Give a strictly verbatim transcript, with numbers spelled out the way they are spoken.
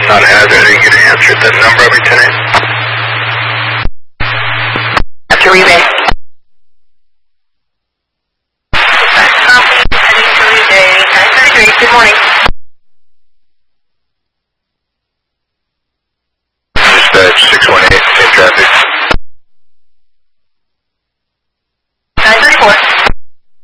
Not a hazard. I didn't get an answer. The number, Lieutenant? Up to rebase.